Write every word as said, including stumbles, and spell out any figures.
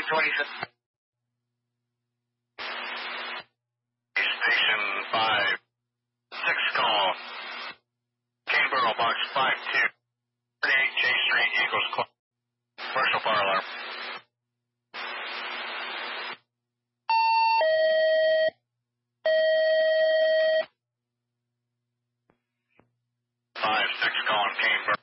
two twenty-six. Station five six call. Canberra box five two. thirty-eight J Street, Eagles Club. Commercial fire alarm. five six calling Canberra.